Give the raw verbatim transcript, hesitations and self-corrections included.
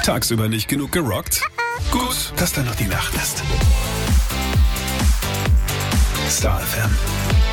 Tagsüber nicht genug gerockt? Gut, dass da noch die Nacht ist. Star F M.